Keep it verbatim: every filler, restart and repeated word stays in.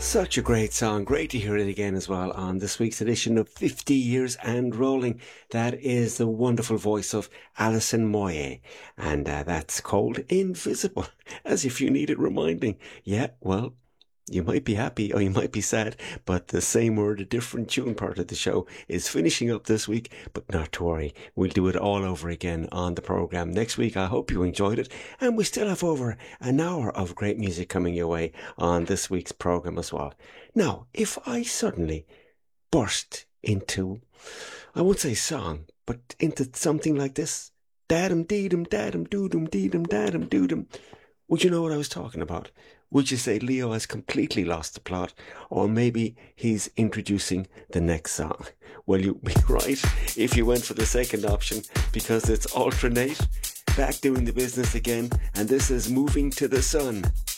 Such a great song. Great to hear it again as well on this week's edition of fifty Years and Rolling. That is the wonderful voice of Alison Moyet. And uh, that's called Invisible, as if you needed reminding. Yeah, well, you might be happy or you might be sad, but the same word, a different tune part of the show is finishing up this week, but not to worry. We'll do it all over again on the programme next week. I hope you enjoyed it. And we still have over an hour of great music coming your way on this week's programme as well. Now, if I suddenly burst into, I won't say song, but into something like this, dadum deedum dadum doodum deedum dadum doodum, would you know what I was talking about? Would you say Leo has completely lost the plot? Or maybe he's introducing the next song? Well, you'd be right if you went for the second option, because it's Alternate, back doing the business again, and this is Moving to the Sun.